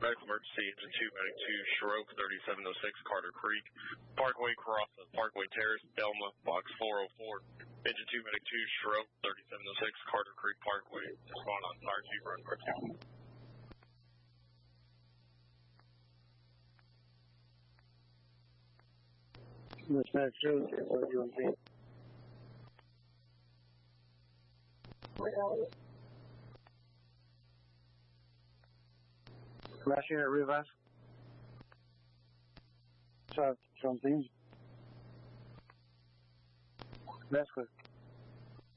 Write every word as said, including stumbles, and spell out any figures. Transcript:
Medical emergency, engine two, medic two, stroke thirty-seven oh six, Carter Creek, Parkway, cross of Parkway Terrace, Delma, box four oh four. Engine two, medic two, stroke thirty-seven oh six, Carter Creek Parkway. Respond on fire chief, run car two. Dispatch two, what do you want to see? Last unit, revise. South, something. That's good.